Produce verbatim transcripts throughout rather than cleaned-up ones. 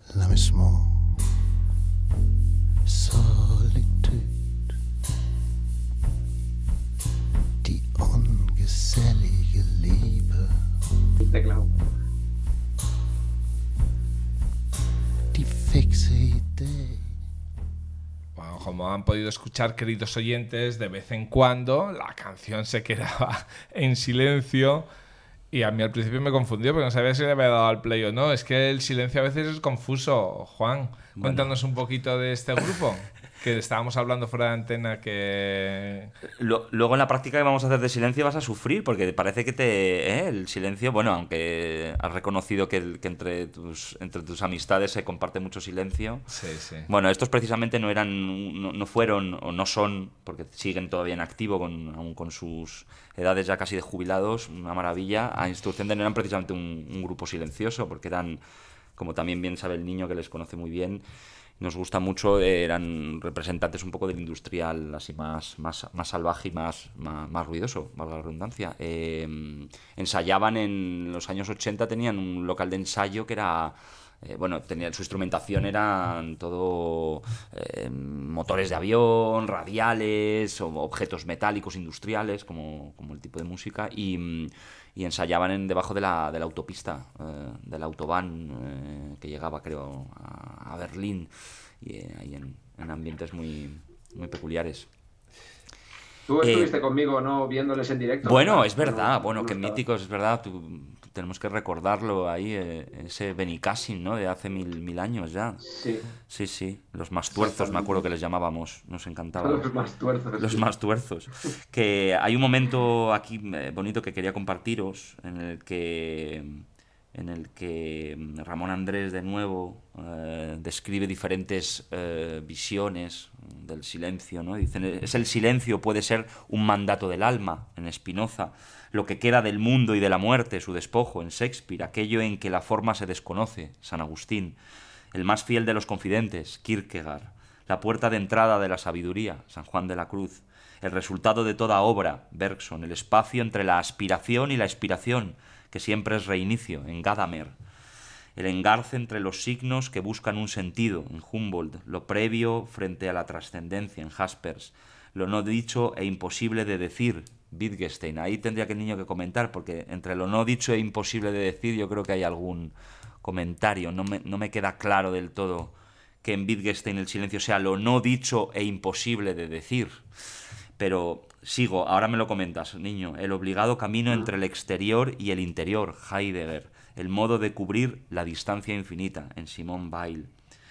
Lad mig små solitude. De ungesellige Liebe. Teclado. De fikse idé. Bueno, como han podido escuchar, queridos oyentes, de vez en cuando la canción se quedaba en silencio y a mí al principio me confundió porque no sabía si le había dado al play o no. Es que el silencio a veces es confuso. Juan, Bueno. cuéntanos un poquito de este grupo, que estábamos hablando fuera de antena que... Lo- Luego en la práctica que vamos a hacer de silencio vas a sufrir, porque parece que te... ¿eh? El silencio, bueno, aunque has reconocido que, el- que entre, tus, entre tus amistades se comparte mucho silencio. Sí, sí. Bueno, estos precisamente no eran, no, no fueron o no son, porque siguen todavía en activo, con, aún con sus edades ya casi de jubilados, una maravilla. A instrucción de no eran precisamente un, un grupo silencioso, porque eran, como también bien sabe el niño que les conoce muy bien, nos gusta mucho, eh, eran representantes un poco del industrial, así más, más, más salvaje y más, más, más ruidoso, valga la redundancia. Eh, ensayaban en los años ochenta, tenían un local de ensayo que era... Eh, bueno, tenía, su instrumentación eran todo eh, motores de avión, radiales, o objetos metálicos industriales, como, como el tipo de música, y, mm, y ensayaban en, debajo de la, de la autopista, eh, de la autobahn, eh, que llegaba, creo, a, a Berlín, y eh, ahí en, en ambientes muy, muy peculiares. Tú Eh, estuviste conmigo, ¿no? Viéndoles en directo. Bueno, ¿verdad? es verdad, No, bueno, no qué estaba. míticos, es verdad, tú- tú- tenemos que recordarlo ahí, eh, ese Benicassin, ¿no? De hace mil, mil años ya. Sí, Sí, sí, los más tuerzos, me acuerdo que les llamábamos, nos encantaban. los más tuerzos. Los sí. más tuerzos. Que hay un momento aquí eh, bonito que quería compartiros, en el que, en el que Ramón Andrés de nuevo eh, describe diferentes eh, visiones del silencio, ¿no? Dicen, es el silencio, puede ser un mandato del alma, en Spinoza, lo que queda del mundo y de la muerte, su despojo, en Shakespeare, aquello en que la forma se desconoce, San Agustín, el más fiel de los confidentes, Kierkegaard, la puerta de entrada de la sabiduría, San Juan de la Cruz, el resultado de toda obra, Bergson, el espacio entre la aspiración y la expiración, que siempre es reinicio, en Gadamer, el engarce entre los signos que buscan un sentido, en Humboldt, lo previo frente a la trascendencia, en Jaspers, lo no dicho e imposible de decir, Wittgenstein. Ahí tendría que el niño que comentar, porque entre lo no dicho e imposible de decir yo creo que hay algún comentario, no me, no me queda claro del todo que en Wittgenstein el silencio sea lo no dicho e imposible de decir. Pero sigo, ahora me lo comentas, niño. El obligado camino entre el exterior y el interior, Heidegger. El modo de cubrir la distancia infinita, en Simone Weil.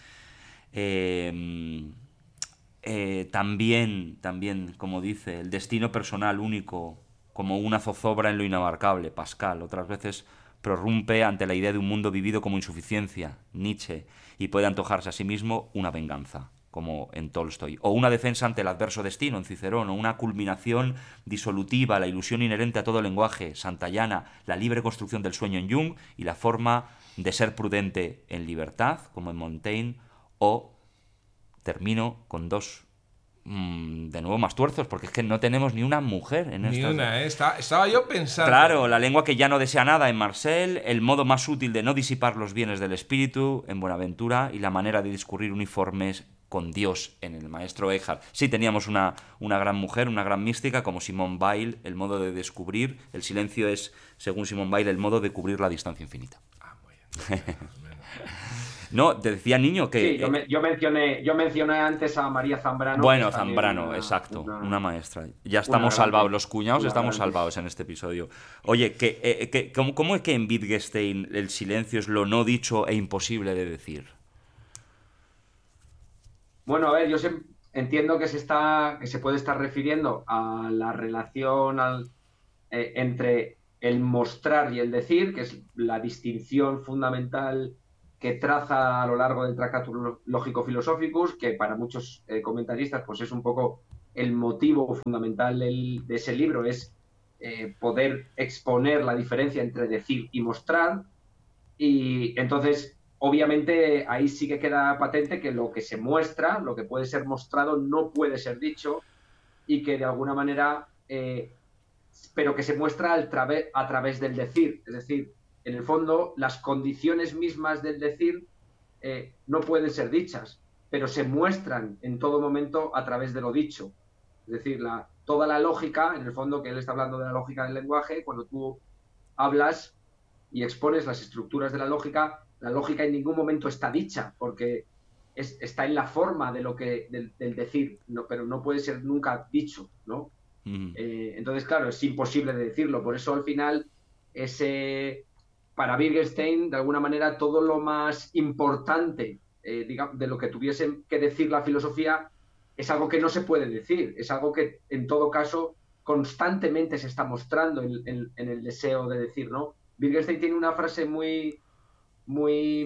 Eh, eh, también, también, como dice, el destino personal único, como una zozobra en lo inabarcable, Pascal. Otras veces prorrumpe ante la idea de un mundo vivido como insuficiencia, Nietzsche, y puede antojarse a sí mismo una venganza, como en Tolstoy, o una defensa ante el adverso destino, en Cicerón, o una culminación disolutiva, la ilusión inherente a todo lenguaje, Santayana, la libre construcción del sueño, en Jung, y la forma de ser prudente en Libertad, como en Montaigne, o termino con dos, mmm, de nuevo más tuerzos, porque es que no tenemos ni una mujer en Ni estas... una, ¿eh? Estaba, estaba yo pensando... Claro, la lengua que ya no desea nada, en Marcel, el modo más útil de no disipar los bienes del espíritu, en Buenaventura, y la manera de discurrir uniformes con Dios, en el maestro Eckhart. Sí, teníamos una, una gran mujer, una gran mística, como Simone Weil, el modo de descubrir, el silencio es, según Simone Weil, el modo de cubrir la distancia infinita. Ah, muy bien. No, te decía, niño, que... Sí, yo, me- yo mencioné, yo mencioné antes a María Zambrano. que Bueno, es también Zambrano, una- exacto, una- una, maestra. Ya estamos gran- salvados, los cuñados una estamos gran- salvados en este episodio. Oye, que, eh, que, ¿cómo, cómo es que en Wittgenstein el silencio es lo no dicho e imposible de decir? Bueno, a ver, yo se- entiendo que se está, que se puede estar refiriendo a la relación al- eh, entre el mostrar y el decir, que es la distinción fundamental que traza a lo largo del Tractatus Logico Philosophicus, que para muchos eh, comentaristas pues es un poco el motivo fundamental del- de ese libro, es eh, poder exponer la diferencia entre decir y mostrar. Y entonces, obviamente, ahí sí que queda patente que lo que se muestra, lo que puede ser mostrado, no puede ser dicho, y que de alguna manera, eh, pero que se muestra al trave- a través del decir. Es decir, en el fondo, las condiciones mismas del decir eh, no pueden ser dichas, pero se muestran en todo momento a través de lo dicho. Es decir, la, toda la lógica, en el fondo, que él está hablando de la lógica del lenguaje, cuando tú hablas y expones las estructuras de la lógica, la lógica en ningún momento está dicha, porque es, está en la forma de lo que, del, del decir, no, pero no puede ser nunca dicho, ¿no? Mm. Eh, entonces, claro, es imposible de decirlo. Por eso, al final, ese, para Wittgenstein, de alguna manera, todo lo más importante eh, digamos, de lo que tuviese que decir la filosofía es algo que no se puede decir, es algo que, en todo caso, constantemente se está mostrando en, en, en el deseo de decir, ¿no? Wittgenstein tiene una frase muy, muy,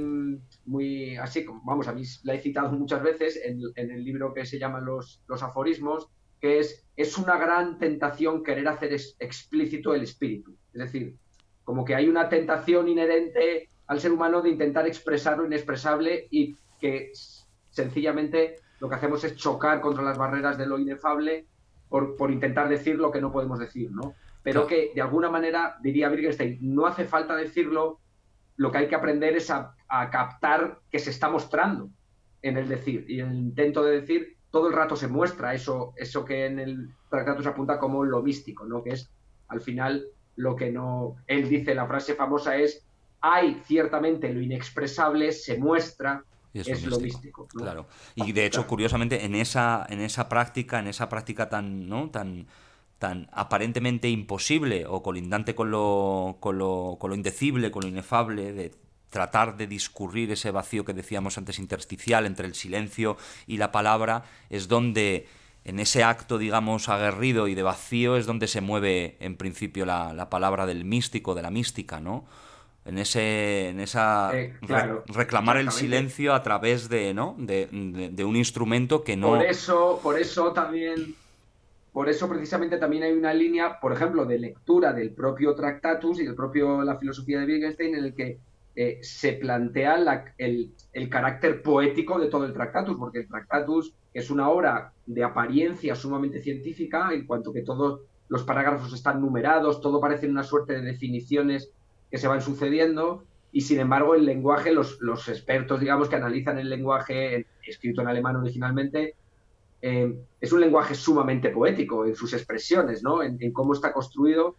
muy así, vamos, a mí la he citado muchas veces en, en el libro que se llama Los, los aforismos, que es, es una gran tentación querer hacer es, explícito el espíritu. Es decir, como que hay una tentación inherente al ser humano de intentar expresar lo inexpresable y que sencillamente lo que hacemos es chocar contra las barreras de lo inefable por, por intentar decir lo que no podemos decir, ¿no? Pero que, de alguna manera, diría Wittgenstein, no hace falta decirlo, lo que hay que aprender es a, a captar que se está mostrando en el decir. Y en el intento de decir, todo el rato se muestra eso, eso que en el tratado se apunta como lo místico, ¿no? Que es, al final, lo que no... Él dice, la frase famosa es, hay ciertamente lo inexpresable, se muestra, es, es lo místico, ¿no? Claro. Y de hecho, claro, curiosamente, en esa, en esa práctica, en esa práctica tan, ¿no? tan, tan aparentemente imposible o colindante con lo, con lo, con lo indecible, con lo inefable, de tratar de discurrir ese vacío que decíamos antes intersticial entre el silencio y la palabra, es donde, en ese acto, digamos, aguerrido y de vacío, es donde se mueve, en principio, la, la palabra del místico, de la mística, ¿no? En ese, en esa eh, claro, re, reclamar el silencio a través de, ¿no? de, de, de un instrumento que no... Por eso, por eso también, por eso precisamente también hay una línea, por ejemplo, de lectura del propio Tractatus y del propio la filosofía de Wittgenstein, en el que eh, se plantea la, el, el carácter poético de todo el Tractatus, porque el Tractatus es una obra de apariencia sumamente científica, en cuanto que todos los parágrafos están numerados, todo parece una suerte de definiciones que se van sucediendo, y sin embargo el lenguaje, los, los expertos, digamos, que analizan el lenguaje escrito en alemán originalmente, eh, es un lenguaje sumamente poético en sus expresiones, ¿no? En, en cómo está construido,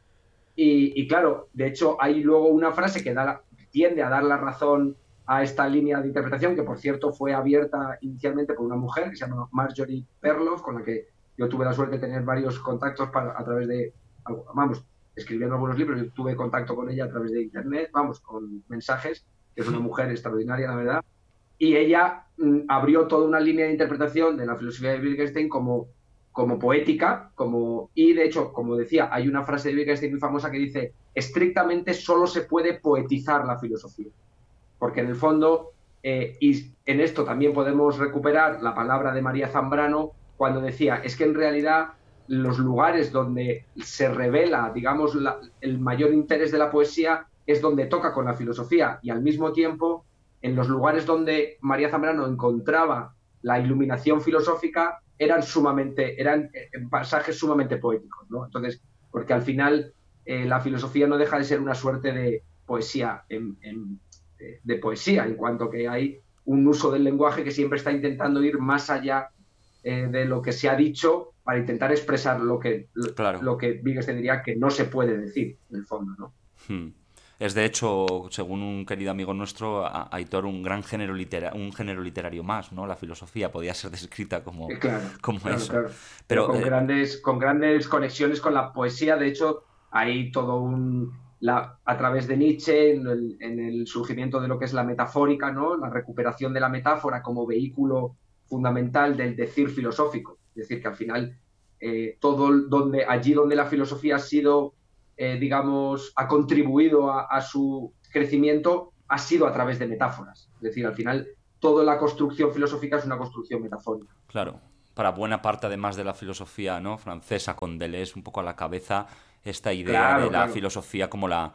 y, y claro, de hecho hay luego una frase que da la, tiende a dar la razón a esta línea de interpretación, que por cierto fue abierta inicialmente por una mujer que se llama Marjorie Perloff, con la que yo tuve la suerte de tener varios contactos para, a través de, vamos, escribiendo algunos libros, yo tuve contacto con ella a través de internet, vamos, con mensajes, que es una mujer extraordinaria, la verdad, y ella mm, abrió toda una línea de interpretación de la filosofía de Wittgenstein como, como poética, como, y de hecho, como decía, hay una frase de Wittgenstein muy famosa que dice, estrictamente solo se puede poetizar la filosofía, porque en el fondo, eh, y en esto también podemos recuperar la palabra de María Zambrano, cuando decía, es que en realidad los lugares donde se revela, digamos, la, el mayor interés de la poesía es donde toca con la filosofía, y al mismo tiempo, en los lugares donde María Zambrano encontraba la iluminación filosófica, eran sumamente, eran pasajes sumamente poéticos, ¿no? Entonces, porque al final eh, la filosofía no deja de ser una suerte de poesía, en, en, de, de poesía, en cuanto que hay un uso del lenguaje que siempre está intentando ir más allá eh, de lo que se ha dicho, para intentar expresar lo que, claro, lo que Wittgenstein diría que no se puede decir, en el fondo, ¿no? Hmm. Es, de hecho, según un querido amigo nuestro, Aitor, un gran género, litera un género literario más, ¿no? La filosofía podía ser descrita como, eh, claro, como claro, eso. Claro. Pero, Pero con, eh... grandes, con grandes conexiones con la poesía. De hecho, hay todo un... La, a través de Nietzsche, en el, en el surgimiento de lo que es la metafórica, ¿no? La recuperación de la metáfora como vehículo fundamental del decir filosófico. Es decir, que al final eh, todo donde, allí donde la filosofía ha sido, eh, digamos, ha contribuido a, a su crecimiento, ha sido a través de metáforas. Es decir, al final toda la construcción filosófica es una construcción metafórica. Claro, para buena parte además de la filosofía, ¿no?, francesa, con Deleuze un poco a la cabeza, esta idea claro, de la claro. filosofía como la,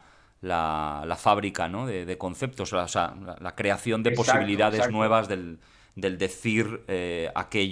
la, la fábrica, ¿no?, de, de conceptos, o sea, la, la creación de exacto, posibilidades exacto. nuevas del... del decir eh,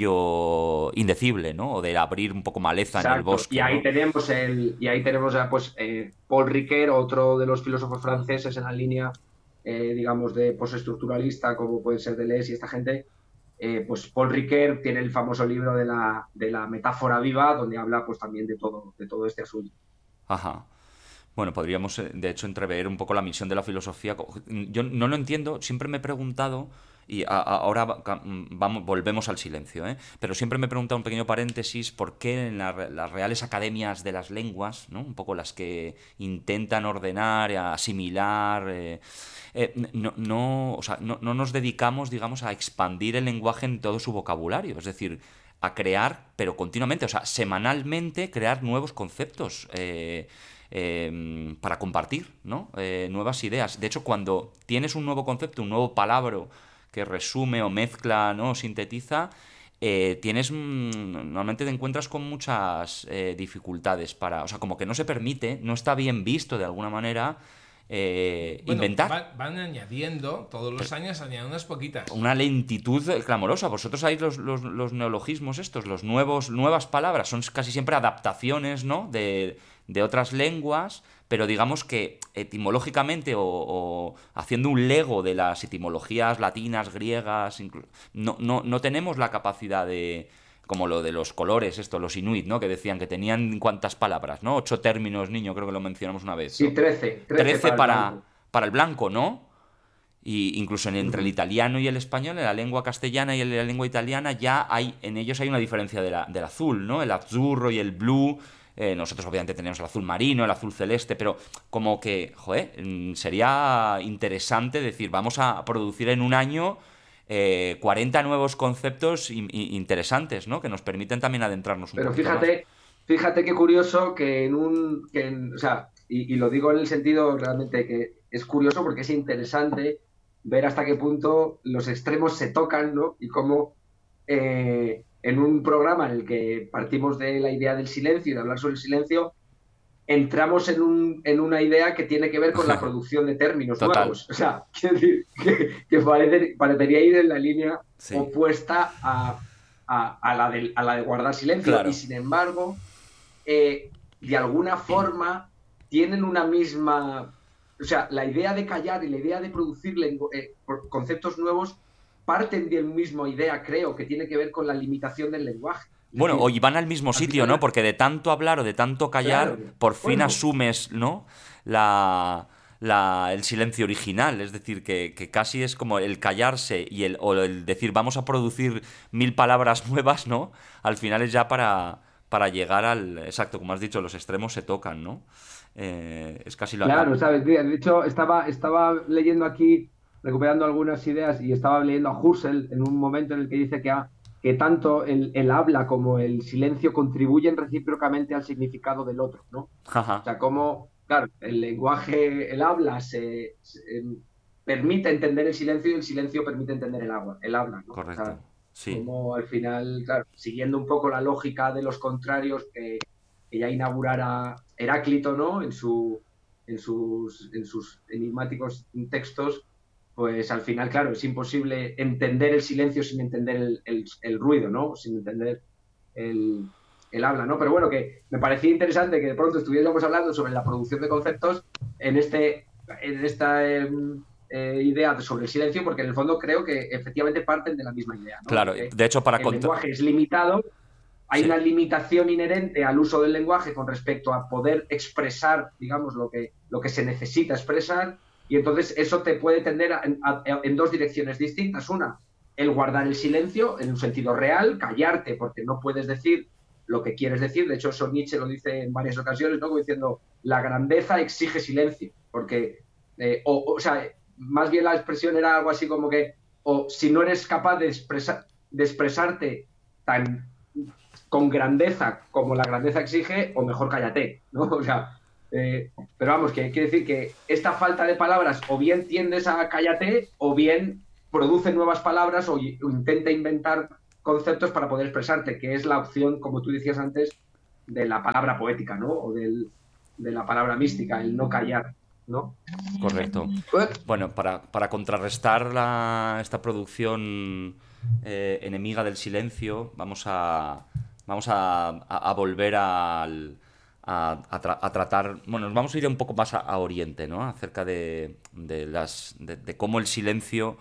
aquello indecible, ¿no? O de abrir un poco maleza Exacto. en el bosque. Y ahí ¿no? tenemos el, y ahí tenemos pues eh, Paul Ricoeur, otro de los filósofos franceses en la línea eh, digamos, de postestructuralista, como puede ser Deleuze y esta gente, eh, pues Paul Ricoeur tiene el famoso libro de la, de la metáfora viva, donde habla pues también de todo, de todo este asunto. Ajá. Bueno, podríamos, eh, de hecho, entrever un poco la misión de la filosofía. Co- Yo no lo entiendo, siempre me he preguntado, y a- a- ahora va- ca- vamos, volvemos al silencio, ¿eh? Pero siempre me he preguntado, un pequeño paréntesis, por qué en la re- las reales academias de las lenguas, ¿no? Un poco las que intentan ordenar, asimilar, eh, eh, no, no, o sea, no, no nos dedicamos, digamos, a expandir el lenguaje en todo su vocabulario, es decir, a crear, pero continuamente, o sea, semanalmente crear nuevos conceptos. eh, eh, para compartir, ¿no? Eh, nuevas ideas. De hecho, cuando tienes un nuevo concepto, un nuevo palabra que resume o mezcla, ¿no? O sintetiza, eh, tienes mm, normalmente te encuentras con muchas eh, dificultades para, o sea, como que no se permite, no está bien visto de alguna manera eh, Bueno, inventar. van, van añadiendo, todos los años añaden unas poquitas. Una lentitud clamorosa. Vosotros hay los, los, los neologismos estos, los nuevos, nuevas palabras, son casi siempre adaptaciones, ¿no? de, de otras lenguas, pero digamos que etimológicamente o, o haciendo un lego de las etimologías latinas, griegas, inclu- no, no, no tenemos la capacidad de, como lo de los colores, esto, los inuit, ¿no? Que decían que tenían cuántas palabras, ¿no? Ocho términos, niño, creo que lo mencionamos una vez. Sí, trece. Trece para, para, para el blanco, ¿no? Y incluso en- entre el uh-huh. italiano y el español, en la lengua castellana y en la lengua italiana, ya hay, en ellos hay una diferencia de la- del azul, ¿no? El azzurro y el blue. Eh, nosotros obviamente tenemos el azul marino, el azul celeste, pero como que, joder, mm, sería interesante decir, vamos a producir en un año eh, cuarenta nuevos conceptos in- in- interesantes, ¿no? Que nos permiten también adentrarnos un Pero poquito más. fíjate, fíjate qué curioso que en un, que en- o sea, y, y lo digo en el sentido realmente que es curioso porque es interesante ver hasta qué punto los extremos se tocan, ¿no? Y cómo eh, en un programa en el que partimos de la idea del silencio y de hablar sobre el silencio, entramos en, un, en una idea que tiene que ver con la producción de términos Total. nuevos. O sea, quiero decir que, que parece- parecería ir en la línea Sí. opuesta a, a, a la de, a la de guardar silencio. Claro. Y sin embargo, eh, de alguna forma tienen una misma... O sea, la idea de callar y la idea de producir lengu- eh, por- conceptos nuevos parten de la misma idea, creo, que tiene que ver con la limitación del lenguaje. Es Bueno, decir, o van al mismo al sitio, final- ¿no? Porque de tanto hablar o de tanto callar, Claro. por fin Bueno. asumes, ¿no? La, la- el silencio original. Es decir, que, que casi es como el callarse y el, o el decir vamos a producir mil palabras nuevas, ¿no? Al final es ya para, para llegar al... Exacto, como has dicho, los extremos se tocan, ¿no? Eh, es casi la... Claro, la- sabes, de hecho estaba, estaba leyendo aquí, recuperando algunas ideas y estaba leyendo a Husserl en un momento en el que dice que, ha- que tanto el, el habla como el silencio contribuyen recíprocamente al significado del otro, ¿no? O Jaja. sea, como, claro, el lenguaje, el habla se, se, em, permite entender el silencio y el silencio permite entender el agua, el habla, ¿no? Correcto. O sea, Sí. como al final, claro, siguiendo un poco la lógica de los contrarios que, que ya inaugurara Heráclito, ¿no? En, su, en, sus, en sus enigmáticos textos, pues al final, claro, es imposible entender el silencio sin entender el, el, el ruido, ¿no? Sin entender el, el habla, ¿no? Pero bueno, que me parecía interesante que de pronto estuviéramos hablando sobre la producción de conceptos en, este, en esta eh, eh, idea sobre el silencio, porque en el fondo creo que efectivamente parten de la misma idea, ¿no? Claro, Que de hecho, para el contra- lenguaje es limitado, hay Sí. una limitación inherente al uso del lenguaje con respecto a poder expresar, digamos, lo que, lo que se necesita expresar, y entonces eso te puede tender a, a, a, en dos direcciones distintas. Una, el guardar el silencio en un sentido real, callarte porque no puedes decir lo que quieres decir. De hecho, eso Nietzsche lo dice en varias ocasiones, ¿no? Como diciendo, la grandeza exige silencio, porque, eh, o, o sea, más bien la expresión era algo así como que, o si no eres capaz de, expresa, de expresarte tan con grandeza como la grandeza exige, o mejor cállate, ¿no? O sea, eh, pero vamos, que quiere decir que esta falta de palabras o bien tiendes a cállate o bien produce nuevas palabras o, o intenta inventar conceptos para poder expresarte, que es la opción, como tú decías antes, de la palabra poética, ¿no? O del, de la palabra mística, el no callar, ¿no? Correcto. Bueno, para, para contrarrestar la, esta producción eh, enemiga del silencio, vamos a, vamos a, a, a volver al, a, a, tra- a tratar... Bueno, nos vamos a ir un poco más a, a Oriente, ¿no? Acerca de, de, las, de, de cómo el silencio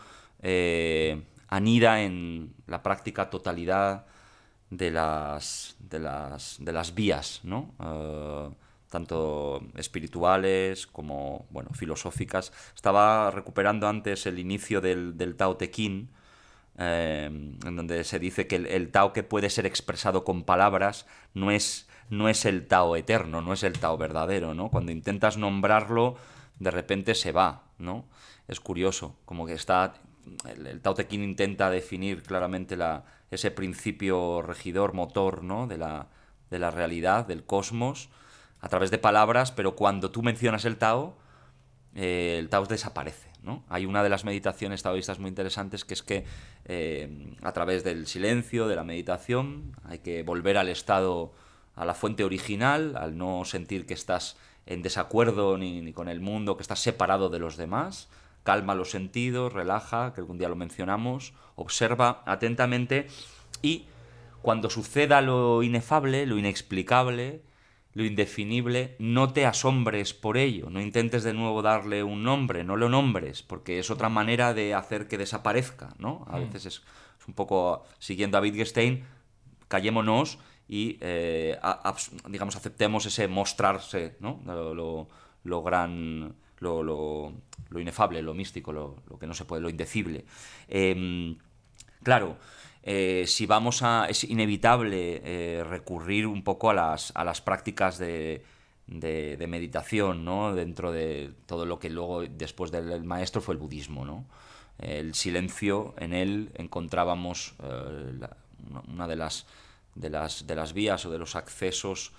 eh, anida en la práctica totalidad de las, de las, de las vías, ¿no? Uh, tanto espirituales como, bueno, filosóficas. Estaba recuperando antes el inicio del, del Tao Te Ching, eh, en donde se dice que el, el Tao que puede ser expresado con palabras no es, no es el Tao eterno, no es el Tao verdadero, ¿no? Cuando intentas nombrarlo, de repente se va, ¿no? Es curioso, como que está... El, el Tao Te Ching intenta definir claramente la, ese principio regidor, motor, ¿no? de, la, de la realidad, del cosmos, a través de palabras, pero cuando tú mencionas el Tao, eh, el Tao desaparece, ¿no? Hay una de las meditaciones taoístas muy interesantes que es que eh, a través del silencio, de la meditación, hay que volver al estado, a la fuente original, al no sentir que estás en desacuerdo ni, ni con el mundo, que estás separado de los demás. Calma los sentidos, relaja, que algún día lo mencionamos, observa atentamente y cuando suceda lo inefable, lo inexplicable, lo indefinible, no te asombres por ello, no intentes de nuevo darle un nombre, no lo nombres, porque es otra manera de hacer que desaparezca, ¿no? A veces es, es un poco, siguiendo a Wittgenstein, callémonos y, eh, a, a, digamos, aceptemos ese mostrarse, ¿no? Lo, lo, lo gran... Lo, lo, lo inefable, lo místico, lo, lo que no se puede, lo indecible. Eh, claro, eh, si vamos a... es inevitable eh, recurrir un poco a las, a las prácticas de, de, de meditación, ¿no? Dentro de todo lo que luego, después del maestro, fue el budismo, ¿no? El silencio, en él encontrábamos eh, la, una de las, de, las, de las vías o de los accesos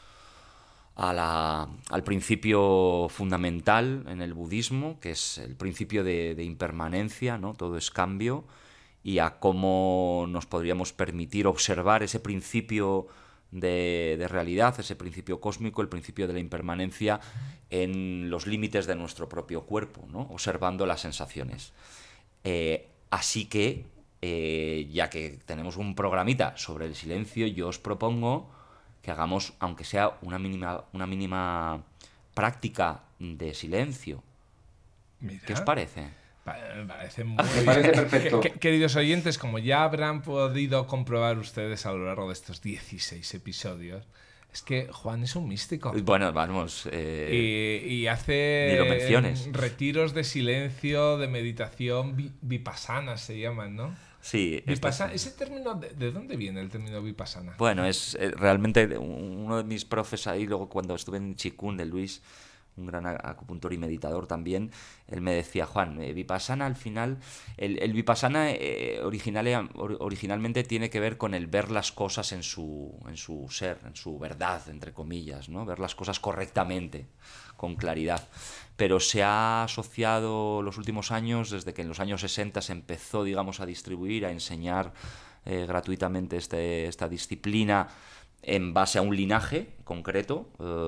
A la, al principio fundamental en el budismo, que es el principio de, de impermanencia, ¿no? Todo es cambio, y a cómo nos podríamos permitir observar ese principio de, de realidad, ese principio cósmico, el principio de la impermanencia en los límites de nuestro propio cuerpo, ¿no? Observando las sensaciones. Eh, así que, eh, ya que tenemos un programita sobre el silencio, yo os propongo que hagamos, aunque sea una mínima, una mínima práctica de silencio. Mira, ¿Qué os parece? Me parece muy Me parece perfecto. Queridos oyentes, como ya habrán podido comprobar ustedes a lo largo de estos dieciséis episodios, es que Juan es un místico. Bueno, vamos... Eh, y, y hace ni lo menciones. retiros de silencio, de meditación, vi, vipassana se llaman, ¿no? Sí. Vipassana, ¿ese término, de, de dónde viene el término vipassana? Bueno, es eh, realmente uno de mis profes ahí, luego cuando estuve en Chikun, de Luis, un gran acupuntor y meditador también, él me decía, Juan, eh, vipassana al final, el, el vipassana eh, original, or, originalmente tiene que ver con el ver las cosas en su, en su ser, en su verdad, entre comillas, ¿no? Ver las cosas correctamente, con claridad. Pero se ha asociado los últimos años, desde que en los años sesenta se empezó, digamos, a distribuir, a enseñar eh, gratuitamente este, esta disciplina en base a un linaje concreto,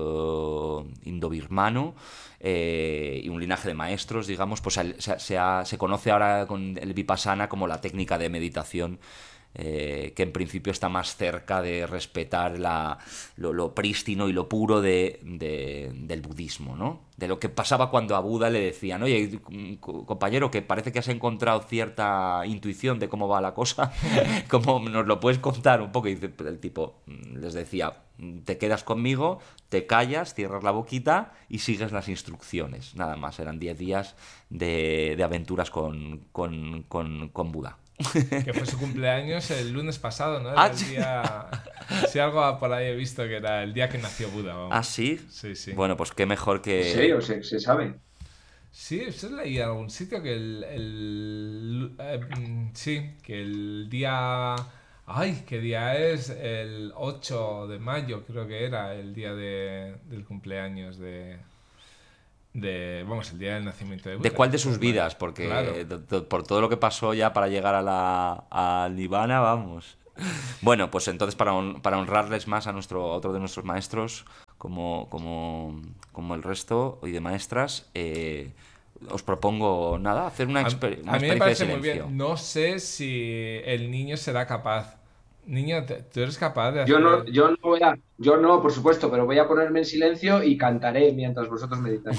eh, indobirmano, eh, y un linaje de maestros, digamos, pues se, se, ha, se conoce ahora con el vipassana como la técnica de meditación, eh, que en principio está más cerca de respetar la, lo, lo prístino y lo puro de, de, del budismo, ¿no? De lo que pasaba cuando a Buda le decían, oye, compañero, que parece que has encontrado cierta intuición de cómo va la cosa, ¿cómo nos lo puedes contar un poco? Y el tipo les decía, te quedas conmigo, te callas, cierras la boquita y sigues las instrucciones. Nada más, eran diez días de, de aventuras con, con, con, con Buda. Que fue su cumpleaños el lunes pasado, ¿no? Ah, el día... Si algo por ahí he visto que era el día que nació Buda. Vamos. ¿Ah, sí? Sí, sí. Bueno, pues qué mejor que... ¿En serio? ¿Se, se sabe? Sí, eso leí en algún sitio que el... el eh, sí, que el día... Ay, ¿qué día es? El ocho de mayo creo que era el día de, del cumpleaños de... de vamos, el día del nacimiento de Buda. ¿De cuál de sus vidas? Porque claro, por todo lo que pasó ya para llegar a la a Nirvana, vamos. Bueno, pues entonces para, hon para honrarles más a nuestro a otro de nuestros maestros, como, como, como el resto, y de maestras, eh, os propongo, nada, hacer una, exper una a, a mí experiencia me parece de silencio. Muy bien. No sé si el niño será capaz Niño, te- ¿tú eres capaz de hacer...? Yo no, yo no voy a, yo no, por supuesto, pero voy a ponerme en silencio y cantaré mientras vosotros meditáis.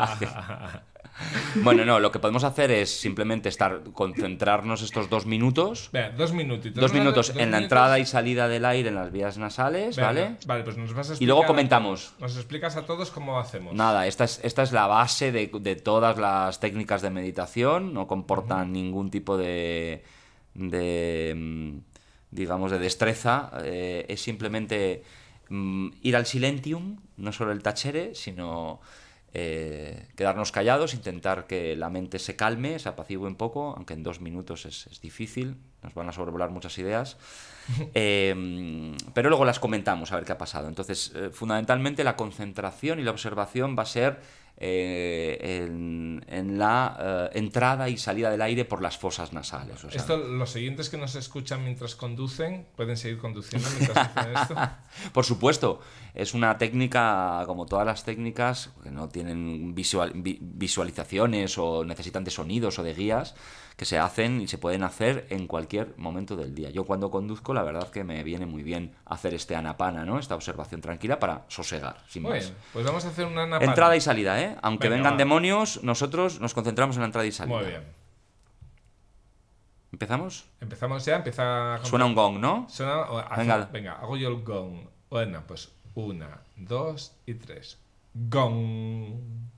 Bueno, no, lo que podemos hacer es simplemente estar, concentrarnos estos dos minutos. Venga, dos minutitos. Dos Vamos a- minutos dos en la minutos. entrada y salida del aire en las vías nasales, Venga, ¿vale? Vale, pues nos vas a Y luego explicar a comentamos. todos. Nos explicas a todos cómo hacemos. Nada, esta es, esta es la base de, de todas las técnicas de meditación, no comportan ningún tipo de, de mm, digamos, de destreza, eh, es simplemente mm, ir al silentium, no solo el tachere, sino eh, quedarnos callados, intentar que la mente se calme, se apacigüe un poco, aunque en dos minutos es, es difícil, nos van a sobrevolar muchas ideas. Eh, pero luego las comentamos a ver qué ha pasado. Entonces, eh, fundamentalmente la concentración y la observación va a ser eh, en, en la eh, entrada y salida del aire por las fosas nasales. O sea, Esto, los siguientes que nos escuchan mientras conducen, ¿pueden seguir conduciendo mientras hacen esto? por supuesto, es una técnica, como todas las técnicas, que no tienen visual, vi, visualizaciones o necesitan de sonidos o de guías, que se hacen y se pueden hacer en cualquier momento del día. Yo cuando conduzco, la verdad que me viene muy bien hacer este anapana, ¿no? Esta observación tranquila para sosegar, sin Muy más. bien, pues vamos a hacer una napana. Entrada y salida, ¿eh? Aunque Venga, vengan va. demonios, nosotros nos concentramos en la entrada y salida. Muy bien. ¿Empezamos? Empezamos ya, empieza... a- Suena un gong, ¿no? Suena... o- hace- Venga. Venga, hago yo el gong. Bueno, pues una, dos y tres. Gong.